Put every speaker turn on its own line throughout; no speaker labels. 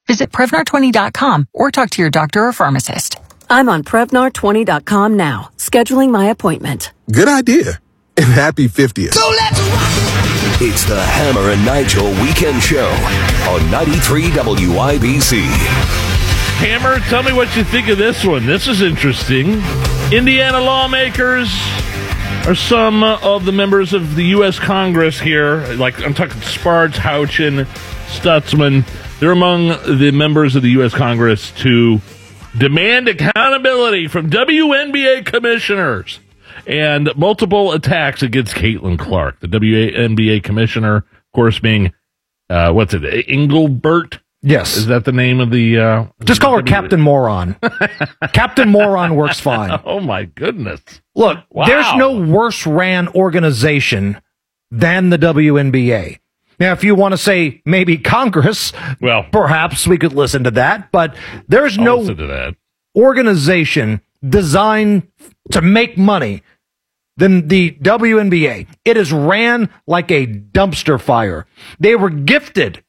Visit Prevnar20.com or talk to your doctor or pharmacist.
I'm on Prevnar20.com now, scheduling my appointment.
Good idea. And happy 50th.
So let's rock! It's the Hammer and Nigel Weekend Show on 93 WIBC.
Hammer, tell me what you think of this one. This is interesting. Indiana lawmakers are some of the members of the U.S. Congress here. Like, I'm talking Sparks, Houchin, Stutzman. They're among the members of the U.S. Congress to demand accountability from WNBA commissioners and multiple attacks against Caitlin Clark, the WNBA commissioner, of course, being, Engelbert?
Yes.
Is that the name of the...
Just call her Captain Moron. Captain Moron works fine.
Oh, my goodness.
Look,
Wow.
There's no worse ran organization than the WNBA. Now, if you want to say maybe Congress,
well,
perhaps we could listen to that, but there's
I'll
no
listen to that.
organization designed to make money than the WNBA. It is ran like a dumpster fire. They were gifted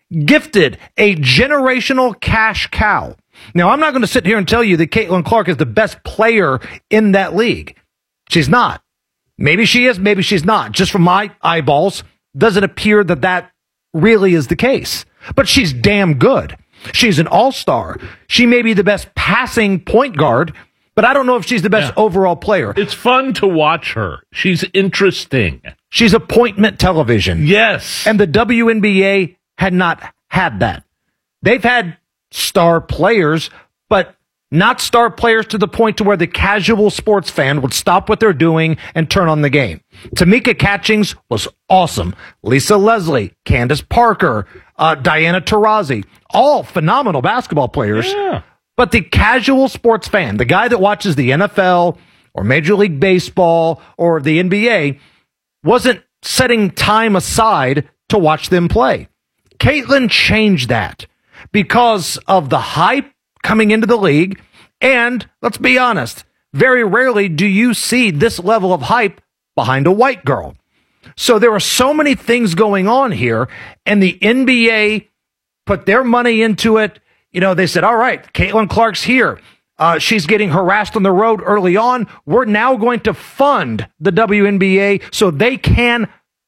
a generational cash cow. Now, I'm not going to sit here and tell you that Caitlin Clark is the best player in that league. She's not. Maybe she is, maybe she's not. Just from my eyeballs, doesn't appear that that really is the case. But she's damn good. She's an all-star. She may be the best passing point guard, but I don't know if she's the best overall player.
It's fun to watch her. She's interesting.
She's appointment television.
Yes.
And the WNBA had not had that. They've had star players, but not star players to the point to where the casual sports fan would stop what they're doing and turn on the game. Tamika Catchings was awesome. Lisa Leslie, Candace Parker, Diana Taurasi, all phenomenal basketball players.
Yeah.
But the casual sports fan, the guy that watches the NFL or Major League Baseball or the NBA, wasn't setting time aside to watch them play. Caitlin changed that because of the hype coming into the league. And let's be honest, very rarely do you see this level of hype behind a white girl. So there are so many things going on here, and the NBA put their money into it. You know, they said, all right, Caitlin Clark's here. She's getting harassed on the road early on. We're now going to fund the WNBA so they can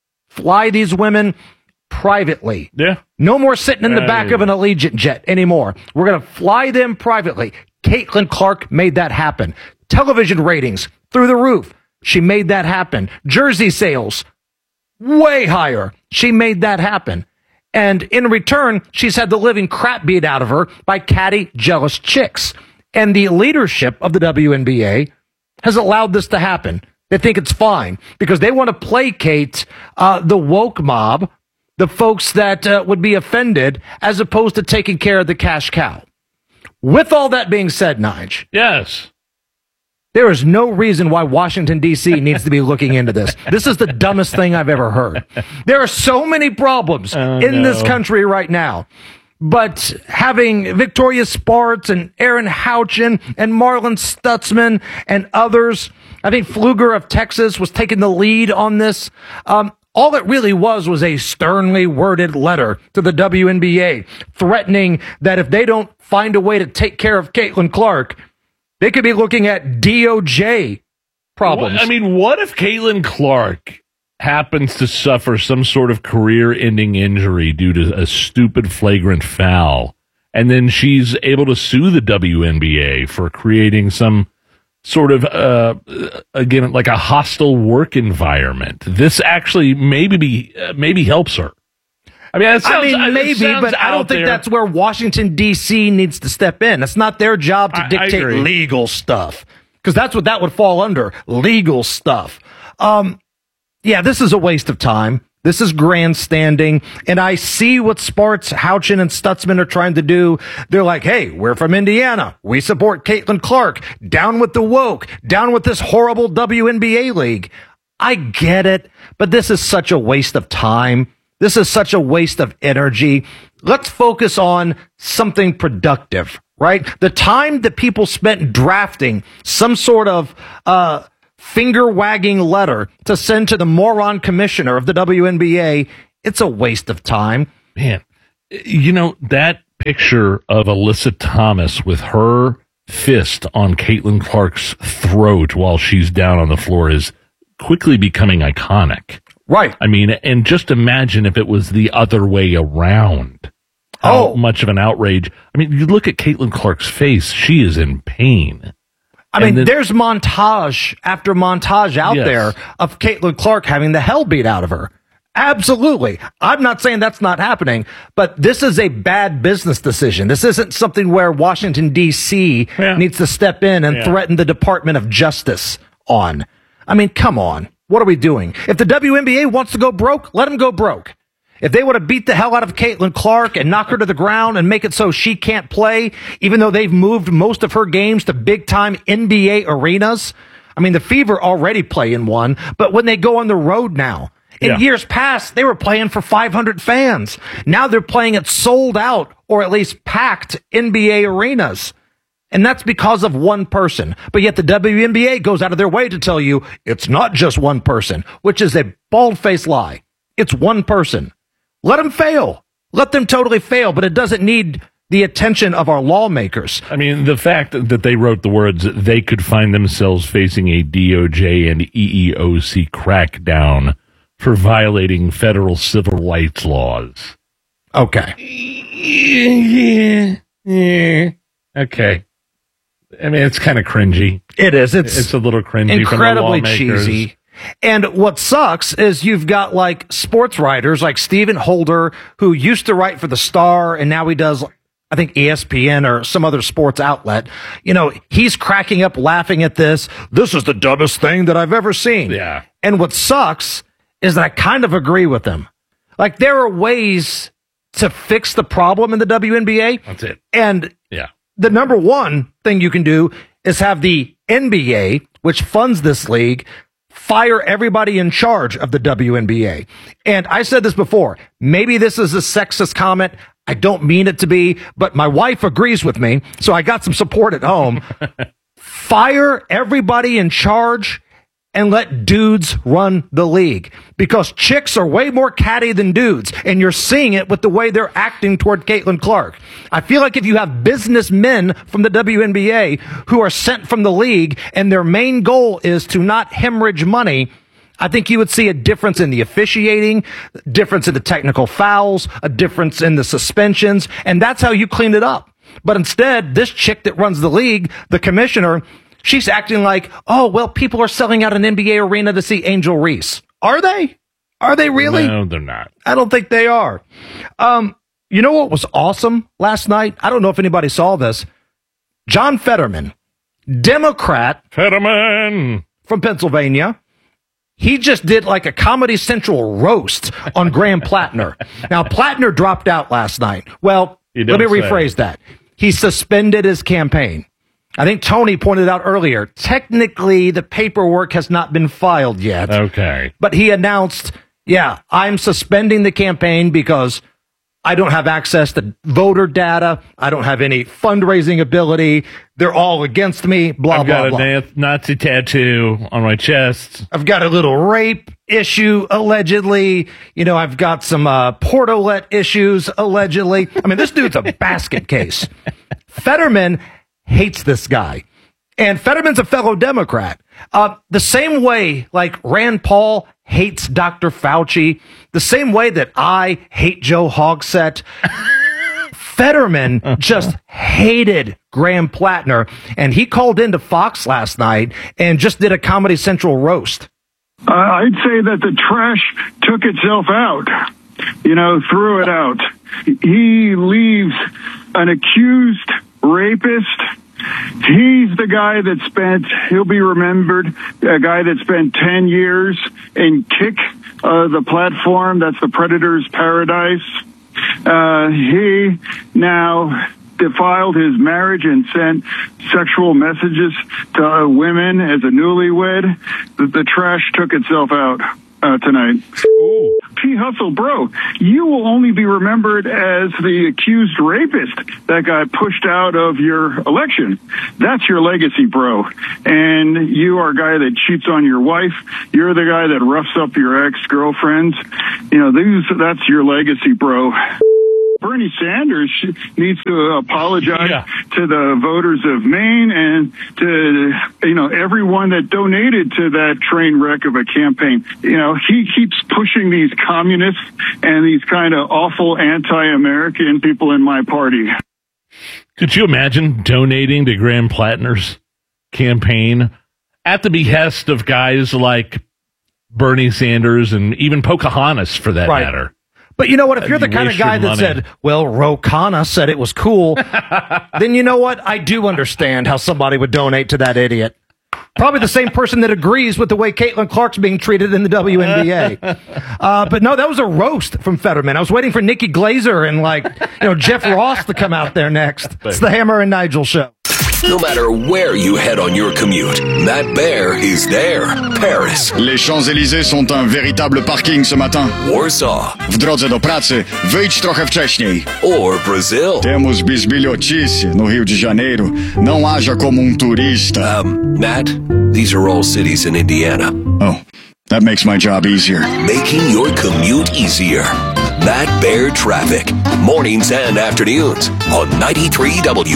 fly these women privately.
Yeah.
No more sitting in the back of an Allegiant jet anymore. We're going to fly them privately. Caitlin Clark made that happen. Television ratings through the roof. She made that happen. Jersey sales way higher. She made that happen. And in return, she's had the living crap beat out of her by catty, jealous chicks. And the leadership of the WNBA has allowed this to happen. They think it's fine because they want to placate the woke mob, the folks that would be offended, as opposed to taking care of the cash cow. With all that being said, Nige.
Yes.
There is no reason why Washington, D.C. needs to be looking into this. This is the dumbest thing I've ever heard. There are so many problems in this country right now. But having Victoria Spartz and Aaron Houchin and Marlon Stutzman and others, I think Pfluger of Texas was taking the lead on this. All it really was a sternly worded letter to the WNBA threatening that if they don't find a way to take care of Caitlin Clark, they could be looking at DOJ problems.
What if Caitlin Clark happens to suffer some sort of career-ending injury due to a stupid flagrant foul, and then she's able to sue the WNBA for creating some sort of, again, like a hostile work environment? This actually maybe helps her.
Maybe, but I don't think that's where Washington, D.C. needs to step in. It's not their job to dictate legal stuff, because that's what that would fall under, legal stuff. This is a waste of time. This is grandstanding, and I see what Spartz, Houchin, and Stutzman are trying to do. They're like, hey, we're from Indiana. We support Caitlin Clark. Down with the woke. Down with this horrible WNBA league. I get it, but this is such a waste of time. This is such a waste of energy. Let's focus on something productive, right? The time that people spent drafting some sort of finger-wagging letter to send to the moron commissioner of the WNBA, it's a waste of time.
Man, you know, that picture of Alyssa Thomas with her fist on Caitlin Clark's throat while she's down on the floor is quickly becoming iconic.
Right.
I mean, and just imagine if it was the other way around. How much of an outrage. I mean, you look at Caitlin Clark's face, she is in pain.
I mean, there's montage after montage out there of Caitlin Clark having the hell beat out of her. Absolutely. I'm not saying that's not happening, but this is a bad business decision. This isn't something where Washington, D.C. needs to step in and threaten the Department of Justice on. I mean, come on. What are we doing? If the WNBA wants to go broke, let them go broke. If they would have beat the hell out of Caitlin Clark and knock her to the ground and make it so she can't play, even though they've moved most of her games to big-time NBA arenas. I mean, the Fever already play in one, but when they go on the road now, in years past, they were playing for 500 fans. Now they're playing at sold out or at least packed NBA arenas. And that's because of one person. But yet the WNBA goes out of their way to tell you it's not just one person, which is a bald-faced lie. It's one person. Let them fail. Let them totally fail, but it doesn't need the attention of our lawmakers.
I mean, the fact that they wrote the words, they could find themselves facing a DOJ and EEOC crackdown for violating federal civil rights laws.
Okay.
Okay. I mean, it's kind of cringy.
It is.
It's a little cringy.
Incredibly
from the
cheesy. And what sucks is you've got like sports writers like Stephen Holder, who used to write for the Star, and now he does, I think, ESPN or some other sports outlet. You know, he's cracking up laughing at this. This is the dumbest thing that I've ever seen.
Yeah.
And what sucks is that I kind of agree with him. Like, there are ways to fix the problem in the WNBA.
That's it.
And the number one thing you can do is have the NBA, which funds this league, fire everybody in charge of the WNBA. And I said this before, maybe this is a sexist comment. I don't mean it to be, but my wife agrees with me, so I got some support at home. Fire everybody in charge and let dudes run the league, because chicks are way more catty than dudes, and you're seeing it with the way they're acting toward Caitlin Clark. I feel like if you have businessmen from the WNBA who are sent from the league and their main goal is to not hemorrhage money, I think you would see a difference in the officiating, difference in the technical fouls, a difference in the suspensions, and that's how you clean it up. But instead, this chick that runs the league, the commissioner, she's acting like, oh, well, people are selling out an NBA arena to see Angel Reese. Are they? Are they really?
No, they're not.
I don't think they are. You know what was awesome last night? I don't know if anybody saw this. John Fetterman, Democrat.
Fetterman.
From Pennsylvania. He just did like a Comedy Central roast on Graham Plattner. Now, Plattner dropped out last night. Well, let me rephrase that. He suspended his campaign. I think Tony pointed out earlier, technically the paperwork has not been filed yet.
Okay.
But he announced, I'm suspending the campaign because I don't have access to voter data. I don't have any fundraising ability. They're all against me, blah, blah, blah.
I've got a Nazi tattoo on my chest.
I've got a little rape issue, allegedly. You know, I've got some Portolet issues, allegedly. I mean, this dude's a basket case. Fetterman hates this guy. And Fetterman's a fellow Democrat. The same way, like, Rand Paul hates Dr. Fauci, the same way that I hate Joe Hogsett, Fetterman just hated Graham Plattner, and he called into Fox last night and just did a Comedy Central roast.
I'd say that the trash took itself out, threw it out. He leaves an accused rapist. He's the guy he'll be remembered, a guy that spent 10 years in Kick, the platform, that's the Predator's Paradise. He now defiled his marriage and sent sexual messages to women as a newlywed. The trash took itself out tonight.
Ooh.
P. Hustle, bro, you will only be remembered as the accused rapist that got pushed out of your election. That's your legacy, bro. And you are a guy that cheats on your wife. You're the guy that roughs up your ex-girlfriends. That's your legacy, bro. Bernie Sanders needs to apologize to the voters of Maine and to, everyone that donated to that train wreck of a campaign. He keeps pushing these communists and these kind of awful anti-American people in my party.
Could you imagine donating to Graham Plattner's campaign at the behest of guys like Bernie Sanders and even Pocahontas, for that matter?
But you know what? If you're the kind of guy that said, well, Ro Khanna said it was cool, then you know what? I do understand how somebody would donate to that idiot. Probably the same person that agrees with the way Caitlin Clark's being treated in the WNBA. But no, that was a roast from Fetterman. I was waiting for Nikki Glaser and Jeff Ross to come out there next. It's the Hammer and Nigel Show.
No matter where you head on your commute, Matt Bear is there. Paris.
Les Champs-Élysées sont un véritable parking ce matin.
Warsaw.
W drodze do pracy, wyjdź trochę wcześniej.
Or Brazil.
Temos bisbilhotice no Rio de Janeiro. Não haja como turista.
Matt, these are all cities in Indiana.
Oh, that makes my job easier.
Making your commute easier. Matt Bear Traffic. Mornings and afternoons on 93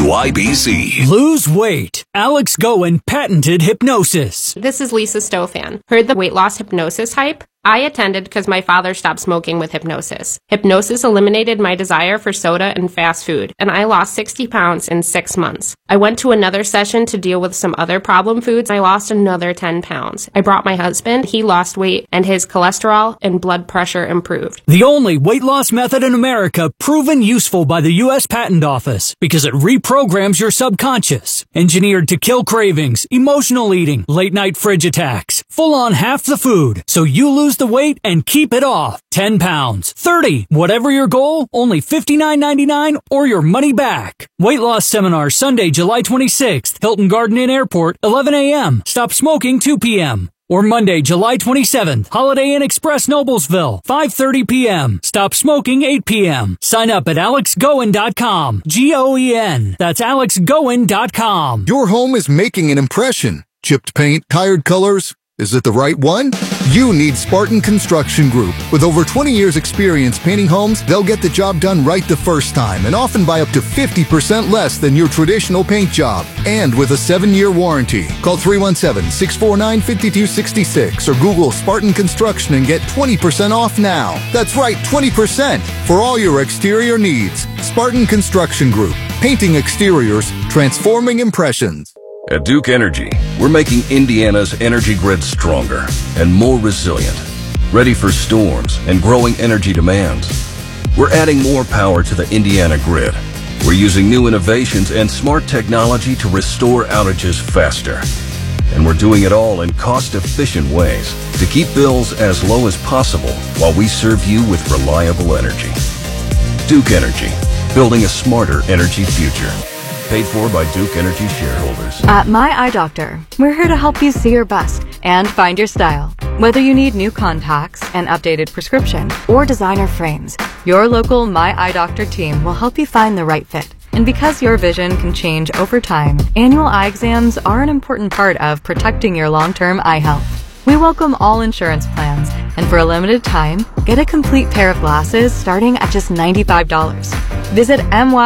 WIBC.
Lose weight. Alex Goen patented hypnosis.
This is Lisa Stofan. Heard the weight loss hypnosis hype? I attended because my father stopped smoking with hypnosis. Hypnosis eliminated my desire for soda and fast food, and I lost 60 pounds in 6 months. I went to another session to deal with some other problem foods. I lost another 10 pounds. I brought my husband. He lost weight, and his cholesterol and blood pressure improved.
The only weight loss method in America proven useful by the U.S. Patent Office because it reprograms your subconscious. Engineered to kill cravings, emotional eating, late-night fridge attacks, full on half the food, so you lose the weight and keep it off. 10 pounds, 30, whatever your goal, only $59.99 or your money back. Weight loss seminar Sunday, July 26th, Hilton Garden Inn Airport, 11 a.m. Stop smoking 2 p.m. Or Monday, July 27th, Holiday Inn Express Noblesville, 5:30 p.m. Stop smoking 8 p.m. Sign up at alexgoen.com. Goen. That's alexgoen.com.
Your home is making an impression. Chipped paint, tired colors. Is it the right one? You need Spartan Construction Group. With over 20 years experience painting homes, they'll get the job done right the first time and often by up to 50% less than your traditional paint job. And with a 7-year warranty. Call 317-649-5266 or Google Spartan Construction and get 20% off now. That's right, 20% for all your exterior needs. Spartan Construction Group. Painting exteriors, transforming impressions.
At Duke Energy, we're making Indiana's energy grid stronger and more resilient, ready for storms and growing energy demands. We're adding more power to the Indiana grid. We're using new innovations and smart technology to restore outages faster. And we're doing it all in cost-efficient ways to keep bills as low as possible while we serve you with reliable energy. Duke Energy, building a smarter energy future. Paid for by Duke Energy shareholders.
At My Eye Doctor, we're here to help you see your best and find your style. Whether you need new contacts, an updated prescription, or designer frames, your local My Eye Doctor team will help you find the right fit. And because your vision can change over time, annual eye exams are an important part of protecting your long-term eye health. We welcome all insurance plans, and for a limited time, get a complete pair of glasses starting at just $95. Visit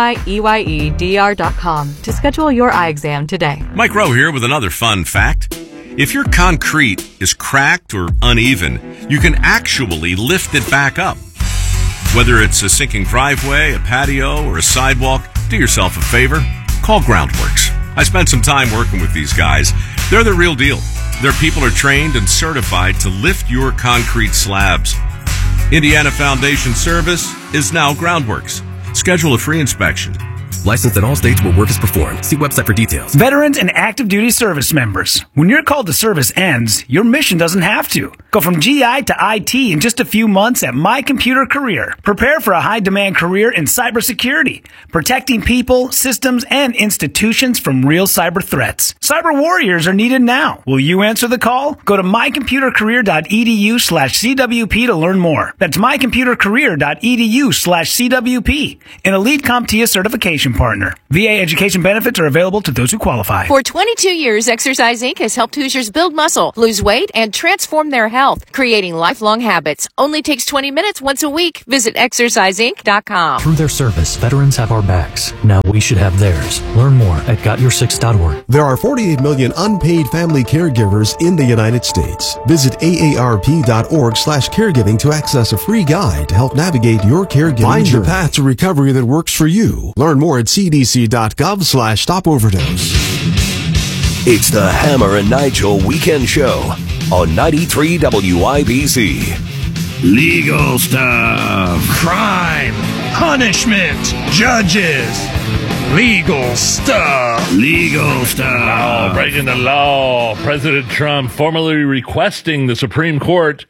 myeyedr.com to schedule your eye exam today.
Mike Rowe here with another fun fact. If your concrete is cracked or uneven, you can actually lift it back up. Whether it's a sinking driveway, a patio, or a sidewalk, do yourself a favor, call Groundworks. I spent some time working with these guys. They're the real deal. Their people are trained and certified to lift your concrete slabs. Indiana Foundation Service is now Groundworks. Schedule a free inspection.
Licensed in all states where work is performed. See website for details.
Veterans and active duty service members. When your call to service ends, your mission doesn't have to. Go from GI to IT in just a few months at My Computer Career. Prepare for a high-demand career in cybersecurity, protecting people, systems, and institutions from real cyber threats. Cyber warriors are needed now. Will you answer the call? Go to mycomputercareer.edu/CWP to learn more. That's mycomputercareer.edu/CWP. An elite CompTIA certification. education partner. VA education benefits are available to those who qualify.
For 22 years, Exercise Inc. has helped Hoosiers build muscle, lose weight, and transform their health, creating lifelong habits. Only takes 20 minutes once a week. Visit exerciseinc.com.
Through their service, veterans have our backs. Now we should have theirs. Learn more at gotyoursix.org.
There are 48 million unpaid family caregivers in the United States. Visit aarp.org/caregiving to access a free guide to help navigate your caregiving Find journey. The path to recovery that works for you. Learn more at cdc.gov/stopoverdose.
It's the Hammer and Nigel Weekend Show on 93 WIBC.
Legal stuff, crime, punishment, judges, legal stuff.
Oh, breaking the law. President Trump formally requesting the Supreme Court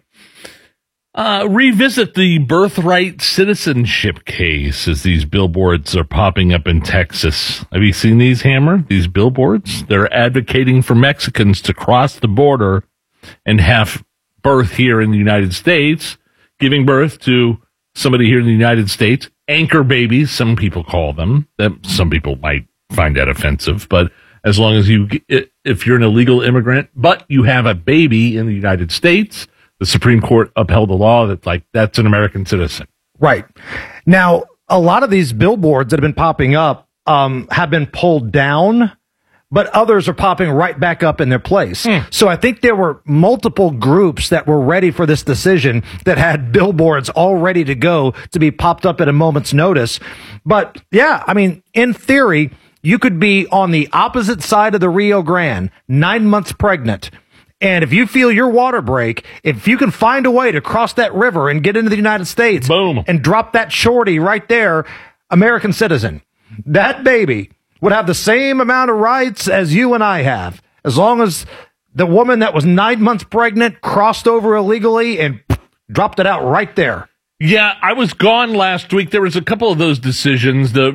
revisit the birthright citizenship case as these billboards are popping up in Texas. Have you seen these, Hammer? These billboards? They're advocating for Mexicans to cross the border and have birth here in the United States, giving birth to somebody here in the United States. Anchor babies, some people call them. Some people might find that offensive, but as long as if you're an illegal immigrant, but you have a baby in the United States, the Supreme Court upheld the law that's an American citizen.
Right. Now, a lot of these billboards that have been popping up have been pulled down, but others are popping right back up in their place. So I think there were multiple groups that were ready for this decision that had billboards all ready to go to be popped up at a moment's notice. But yeah, I mean, in theory, you could be on the opposite side of the Rio Grande, 9 months pregnant. And if you feel your water break, if you can find a way to cross that river and get into the United States, boom, and drop that shorty right there, American citizen, that baby would have the same amount of rights as you and I have, as long as the woman that was 9 months pregnant crossed over illegally and dropped it out right there.
Yeah, I was gone last week. There was a couple of those decisions. The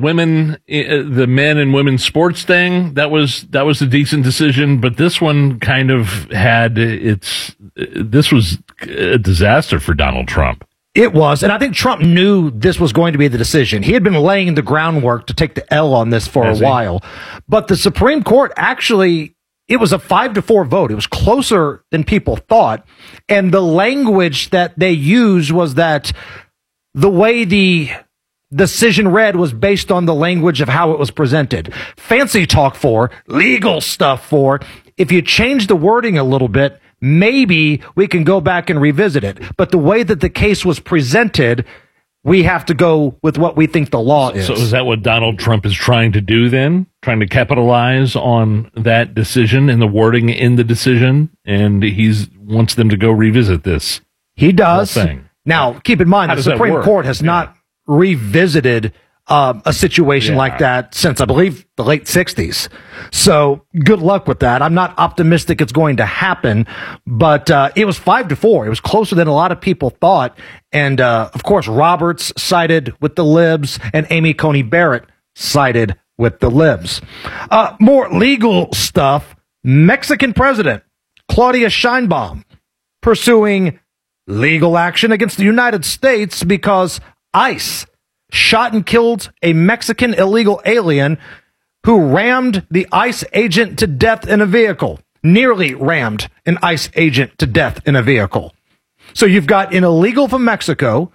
men and women's sports thing, that was a decent decision, but this one kind of this was a disaster for Donald Trump.
It was, and I think Trump knew this was going to be the decision. He had been laying the groundwork to take the L on this for a while, but the Supreme Court actually, it was a 5-4 vote. It was closer than people thought. And the language that they used was that the way the decision read was based on the language of how it was presented. Fancy talk for, legal stuff for, if you change the wording a little bit, maybe we can go back and revisit it. But the way that the case was presented, we have to go with what we think the law is.
So is that what Donald Trump is trying to do then? Trying to capitalize on that decision and the wording in the decision? And he wants them to go revisit this.
He does. Now, keep in mind, the Supreme Court has not revisited a situation like that since, I believe, the late 60s. So good luck with that. I'm not optimistic it's going to happen, but it was 5-4. It was closer than a lot of people thought. And, of course, Roberts sided with the libs and Amy Coney Barrett sided with the libs. More legal stuff. Mexican president Claudia Sheinbaum pursuing legal action against the United States because ICE shot and killed a Mexican illegal alien who rammed the ICE agent to death in a vehicle. Nearly rammed an ICE agent to death in a vehicle. So you've got an illegal from Mexico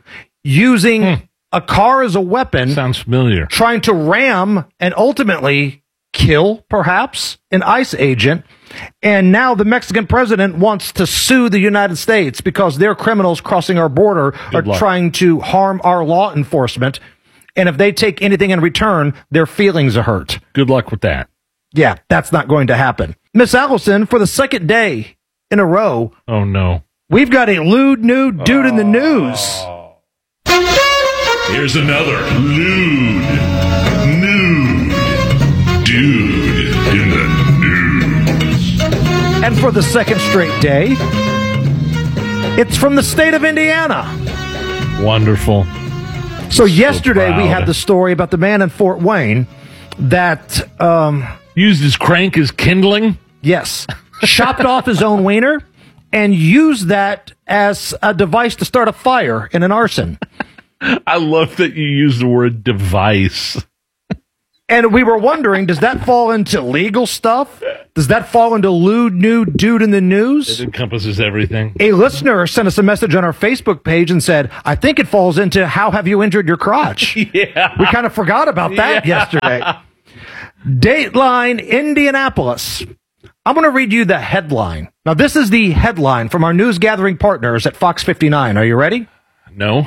using a car as a weapon.
Sounds familiar.
Trying to ram and ultimately kill, perhaps, an ICE agent. And now the Mexican president wants to sue the United States because their criminals crossing our border are trying to harm our law enforcement. And if they take anything in return, their feelings are hurt.
Good luck with that.
Yeah, that's not going to happen. Miss Allison, for the second day in a row.
Oh, no.
We've got a lewd nude dude in the news.
Here's another lewd nude dude in the news.
And for the second straight day, it's from the state of Indiana.
Wonderful.
So yesterday we had the story about the man in Fort Wayne that
used his crank as kindling.
Yes. Chopped off his own wiener and used that as a device to start a fire in an arson.
I love that you use the word device.
And we were wondering, does that fall into legal stuff? Does that fall into lewd, nude, dude in the news?
It encompasses everything.
A listener sent us a message on our Facebook page and said, I think it falls into how have you injured your crotch?
Yeah.
We kind of forgot about that yesterday. Dateline Indianapolis. I'm going to read you the headline. Now, this is the headline from our news gathering partners at Fox 59. Are you ready?
No.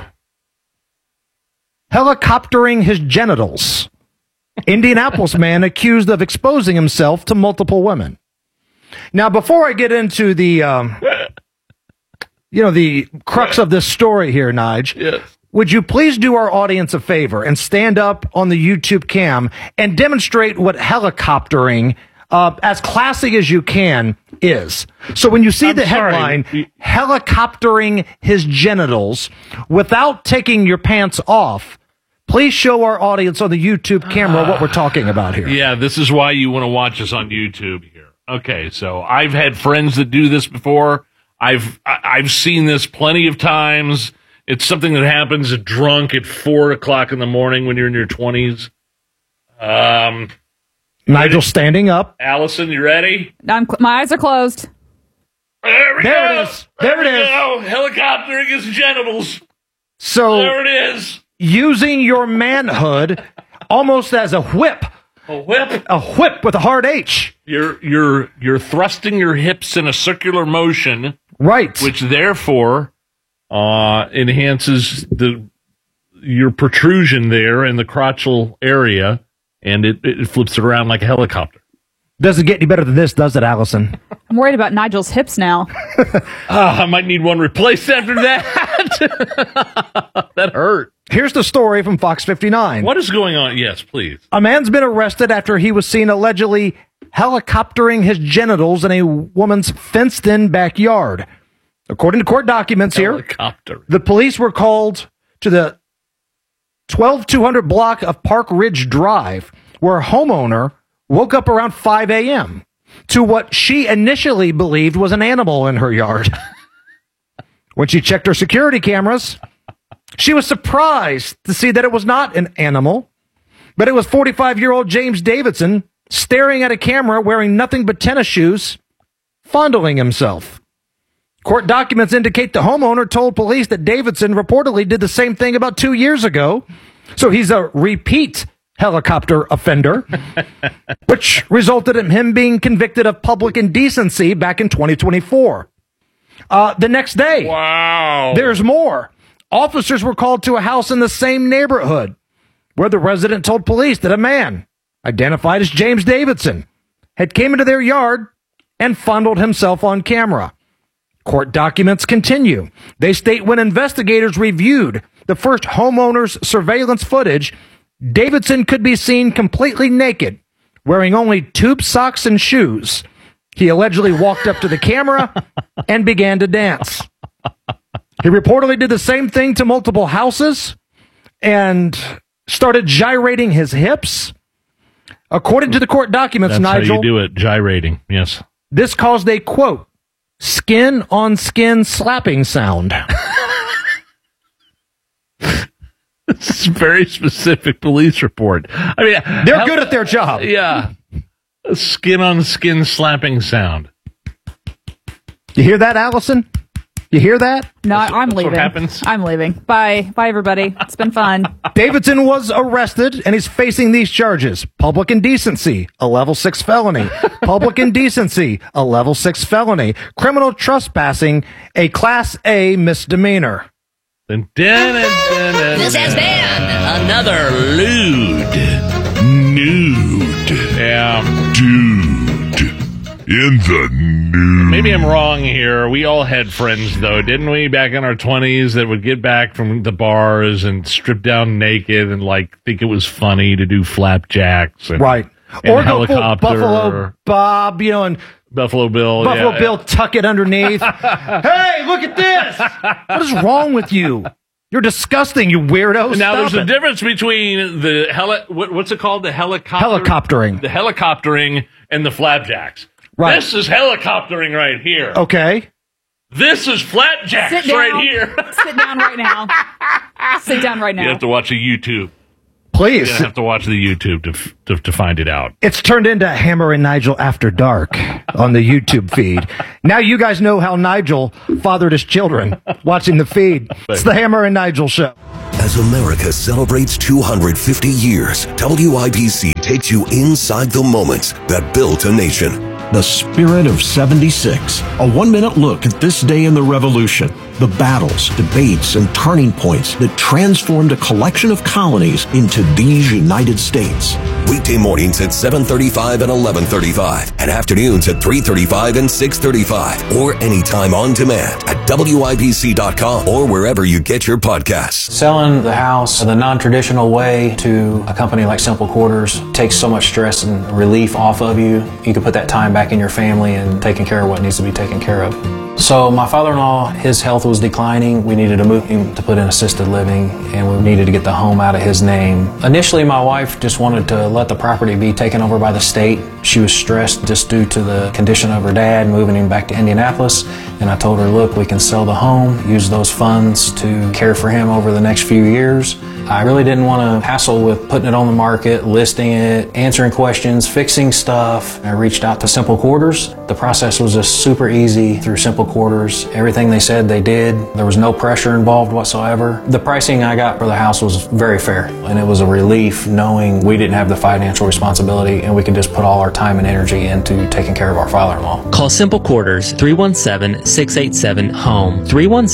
Helicoptering his genitals. Indianapolis man accused of exposing himself to multiple women. Now, before I get into the, the crux of this story here, Nige,
yes.
Would you please do our audience a favor and stand up on the YouTube cam and demonstrate what helicoptering, as classy as you can, is? So when you see the headline, helicoptering his genitals without taking your pants off, please show our audience on the YouTube camera what we're talking about here.
Yeah, this is why you want to watch us on YouTube here. Okay, so I've had friends that do this before. I've seen this plenty of times. It's something that happens drunk at 4 o'clock in the morning when you're in your 20s.
Nigel standing up.
Allison, you ready?
My eyes are closed.
There we
there
go.
It is. There it is.
Go. Helicoptering his genitals.
So
there it is.
Using your manhood almost as a whip.
A whip?
A whip with a hard H.
You're thrusting your hips in a circular motion.
Right.
Which therefore enhances your protrusion there in the crotchal area, and it flips it around like a helicopter.
Doesn't get any better than this, does it, Allison?
I'm worried about Nigel's hips now.
I might need one replaced after that. That hurt.
Here's the story from Fox 59.
What is going on? Yes, please.
A man's been arrested after he was seen allegedly helicoptering his genitals in a woman's fenced-in backyard. According to court documents here, the police were called to the 12200 block of Park Ridge Drive, where a homeowner woke up around 5 a.m. to what she initially believed was an animal in her yard. When she checked her security cameras, she was surprised to see that it was not an animal, but it was 45-year-old James Davidson staring at a camera wearing nothing but tennis shoes, fondling himself. Court documents indicate the homeowner told police that Davidson reportedly did the same thing about 2 years ago, so he's a repeat helicopter offender, which resulted in him being convicted of public indecency back in 2024. The next day,
wow,
there's more. Officers were called to a house in the same neighborhood where the resident told police that a man, identified as James Davidson, had came into their yard and fondled himself on camera. Court documents continue. They state when investigators reviewed the first homeowner's surveillance footage, Davidson could be seen completely naked, wearing only tube socks and shoes. He allegedly walked up to the camera and began to dance. He reportedly did the same thing to multiple houses and started gyrating his hips. According to the court documents,
That's
Nigel,
how you do it, gyrating, yes.
This caused a, quote, skin-on-skin slapping sound.
It's a very specific police report. I mean,
they're good at their job.
Yeah. A skin-on-skin slapping sound.
You hear that, Allison? You hear that?
No, I'm leaving.
What happens?
I'm leaving. Bye, everybody. It's been fun.
Davidson was arrested, and he's facing these charges. Public indecency, a level 6 felony. Public indecency, a level 6 felony. Criminal trespassing, a class A misdemeanor.
This has been another lewd,
dude in the news.
Maybe I'm wrong here. We all had friends, though, didn't we, back in our 20s that would get back from the bars and strip down naked and, like, think it was funny to do flapjacks. And,
right.
And
or
helicopter.
Go full Buffalo Bob, you know, and
Buffalo Bill.
Buffalo Bill, tuck it underneath. Hey, look at this. What is wrong with you? You're disgusting, you weirdo.
Now, there's a difference between the what's it called? The
helicoptering.
The helicoptering and the flapjacks.
Right.
This is helicoptering right here.
Okay.
This is flapjacks right here.
Sit down right now. Sit down right now.
You have to watch a YouTube.
Please.
You have to watch the YouTube to find it out.
It's turned into Hammer and Nigel After Dark on the YouTube feed. Now you guys know how Nigel fathered his children watching the feed. It's the Hammer and Nigel Show.
As America celebrates 250 years, WIBC takes you inside the moments that built a nation.
The Spirit of 76. A 1-minute look at this day in the Revolution. The battles, debates, and turning points that transformed a collection of colonies into these United States.
Weekday mornings at 7:35 and 11:35, and afternoons at 3:35 and 6:35, or anytime on demand at WIBC.com or wherever you get your podcasts.
Selling the house the non-traditional way to a company like Simple Quarters takes so much stress and relief off of you. You can put that time back in your family and taking care of what needs to be taken care of. So my father-in-law, his health was declining. We needed to move him to put in assisted living, and we needed to get the home out of his name. Initially, my wife just wanted to let the property be taken over by the state. She was stressed just due to the condition of her dad, moving him back to Indianapolis. And I told her, look, we can sell the home, use those funds to care for him over the next few years. I really didn't want to hassle with putting it on the market, listing it, answering questions, fixing stuff. I reached out to Simple Quarters. The process was just super easy through Simple Quarters. Everything they said they did. There was no pressure involved whatsoever. The pricing I got for the house was very fair, and it was a relief knowing we didn't have the financial responsibility and we could just put all our time and energy into taking care of our father-in-law.
Call Simple Quarters 317-687-HOME,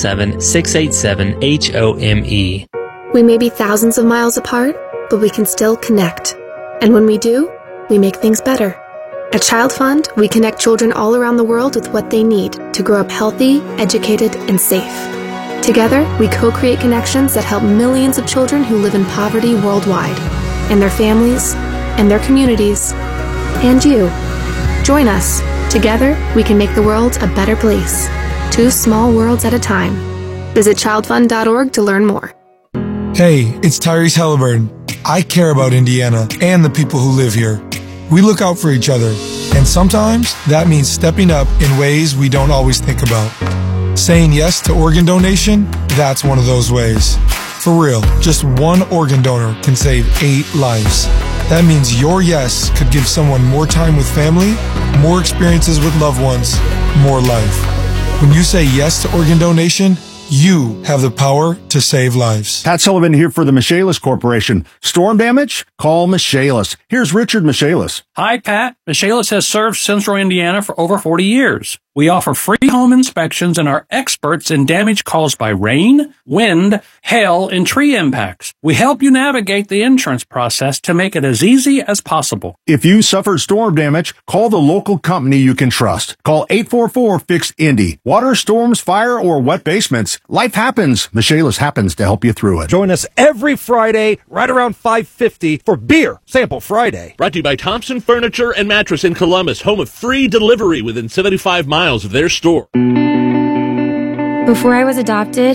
317-687-HOME.
We may be thousands of miles apart, but we can still connect. And when we do, we make things better. At Child Fund, we connect children all around the world with what they need to grow up healthy, educated, and safe. Together, we co-create connections that help millions of children who live in poverty worldwide, and their families, and their communities, and you. Join us. Together, we can make the world a better place. 2 small worlds at a time. Visit childfund.org to learn more.
Hey, it's Tyrese Halliburton. I care about Indiana and the people who live here. We look out for each other, and sometimes that means stepping up in ways we don't always think about. Saying yes to organ donation, that's one of those ways. For real, just one organ donor can save 8 lives. That means your yes could give someone more time with family, more experiences with loved ones, more life. When you say yes to organ donation, you have the power to save lives.
Pat Sullivan here for the Michaelis Corporation. Storm damage? Call Michaelis. Here's Richard Michaelis.
Hi, Pat. Michaelis has served Central Indiana for over 40 years. We offer free home inspections and are experts in damage caused by rain, wind, hail, and tree impacts. We help you navigate the insurance process to make it as easy as possible.
If you suffered storm damage, call the local company you can trust. Call 844-FIX-INDY. Water, storms, fire, or wet basements. Life happens. Michaelis happens to help you through it.
Join us every Friday right around 5:50 for Beer Sample Friday.
Brought to you by Thompson Furniture and Mattress in Columbus, home of free delivery within 75 miles of their store.
Before I was adopted,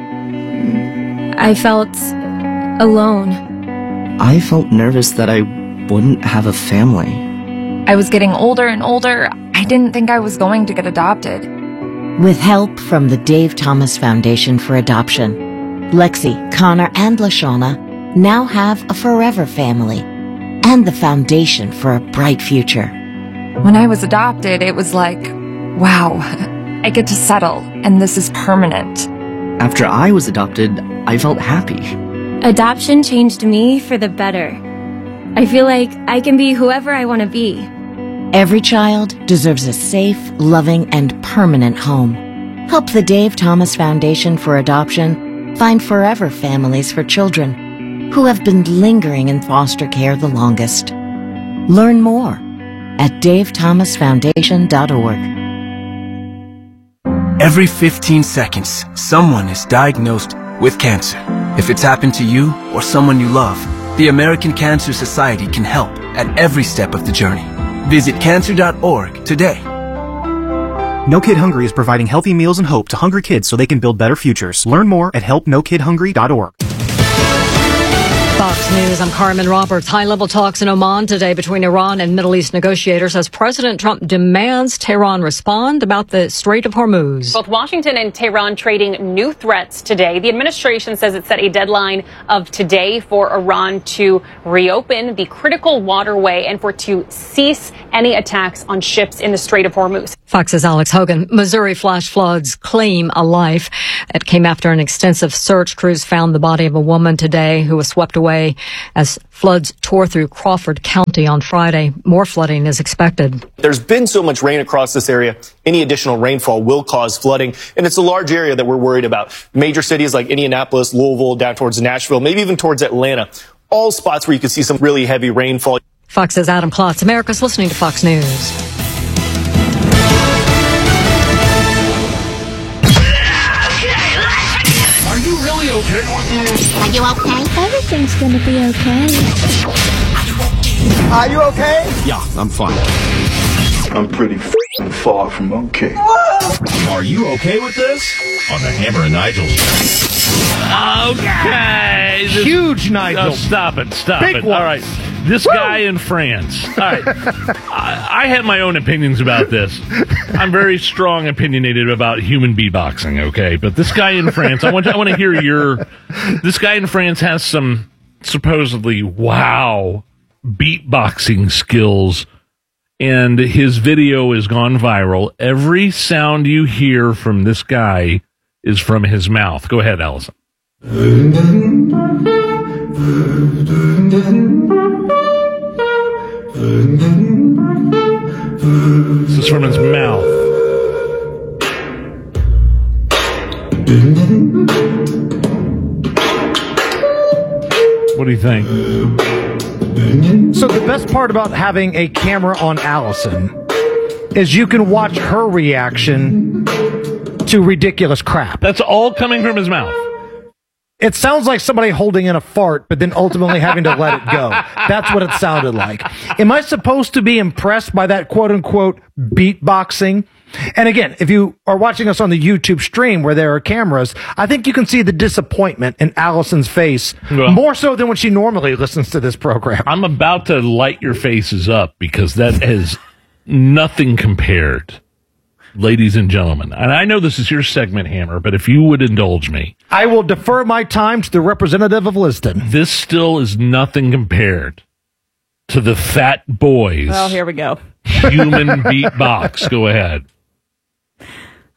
I felt alone.
I felt nervous that I wouldn't have a family.
I was getting older and older. I didn't think I was going to get adopted.
With help from the Dave Thomas Foundation for Adoption, Lexi, Connor, and LaShawna now have a forever family and the foundation for a bright future.
When I was adopted, it was like, wow, I get to settle, and this is permanent.
After I was adopted, I felt happy.
Adoption changed me for the better. I feel like I can be whoever I want to be.
Every child deserves a safe, loving, and permanent home. Help the Dave Thomas Foundation for Adoption find forever families for children who have been lingering in foster care the longest. Learn more at davethomasfoundation.org.
Every 15 seconds, someone is diagnosed with cancer. If it's happened to you or someone you love, the American Cancer Society can help at every step of the journey. Visit cancer.org today.
No Kid Hungry is providing healthy meals and hope to hungry kids so they can build better futures. Learn more at helpnokidhungry.org.
Fox
News. I'm Carmen Roberts. High-level talks in Oman today between Iran and Middle East negotiators as President Trump demands Tehran respond about the Strait of Hormuz.
Both Washington and Tehran trading new threats today. The administration says it set a deadline of today for Iran to reopen the critical waterway and for it to cease any attacks on ships in the Strait of Hormuz.
Fox's Alex Hogan. Missouri flash floods claim a life. It came after an extensive search. Crews found the body of a woman today who was swept away as floods tore through Crawford County on Friday. More flooding is expected.
There's been so much rain across this area. Any additional rainfall will cause flooding, and it's a large area that we're worried about. Major cities like Indianapolis, Louisville, down towards Nashville, maybe even towards Atlanta. All spots where you can see some really heavy rainfall.
Fox's Adam Klotz. America's listening to Fox News.
Are you really okay with this?
Are you okay? Everything's gonna be okay.
Are you okay?
Yeah, I'm fine.
I'm pretty far from okay.
Are you okay with this? On the Hammer and Nigel show.
Okay.
Huge Nigel.
Oh, stop it.
Big
All
one.
right. This guy in France. All right. I have my own opinions about this. I'm very strong opinionated about human beatboxing, okay? But this guy in France, I want to hear your... This guy in France has some supposedly, wow, beatboxing skills, and his video has gone viral. Every sound you hear from this guy is from his mouth. Go ahead, Allison. This is from his mouth. What do you think?
So the best part about having a camera on Allison is you can watch her reaction to ridiculous crap.
That's all coming from his mouth.
It sounds like somebody holding in a fart, but then ultimately having to let it go. That's what it sounded like. Am I supposed to be impressed by that quote-unquote beatboxing? And again, if you are watching us on the YouTube stream where there are cameras, I think you can see the disappointment in Allison's face, more so than when she normally listens to this program.
I'm about to light your faces up because that is nothing compared, ladies and gentlemen. And I know this is your segment, Hammer, but if you would indulge me.
I will defer my time to the representative of Liston.
This still is nothing compared to the Fat Boys.
Well, here we go.
Human beatbox. Go ahead.